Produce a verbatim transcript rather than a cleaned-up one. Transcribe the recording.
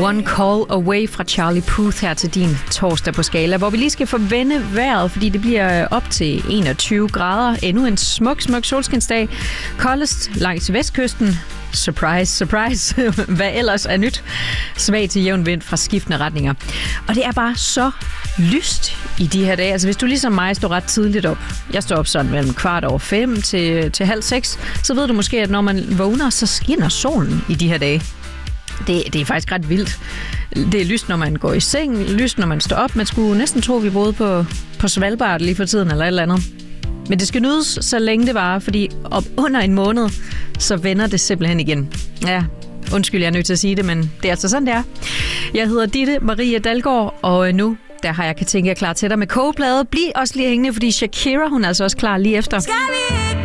One Call Away fra Charlie Puth her til din torsdag på Skala, hvor vi lige skal forvende vejret, fordi det bliver op til enogtyve grader. Endnu en smuk, smuk solskinsdag. Koldest langs vestkysten. Surprise, surprise. Hvad ellers er nyt? Svag til jævn vind fra skiftende retninger. Og det er bare så lyst i de her dage. Altså hvis du ligesom mig står ret tidligt op. Jeg står op sådan mellem kvart over fem til, til halv seks. Så ved du måske, at når man vågner, så skinner solen i de her dage. Det, det er faktisk ret vildt. Det er lyst, når man går i seng, lyst, når man står op. Man skulle næsten tro, vi boede på, på Svalbard lige for tiden, eller et eller andet. Men det skal nydes, så længe det varer, fordi op under en måned, så vender det simpelthen igen. Ja, undskyld, jeg er nødt til at sige det, men det er altså sådan, det er. Jeg hedder Ditte Marie Dalgaard, og nu, der har jeg kan tænke jer klar til dig med kogeplade. Bliv også lige hængende, fordi Shakira, hun er altså også klar lige efter. Skal vi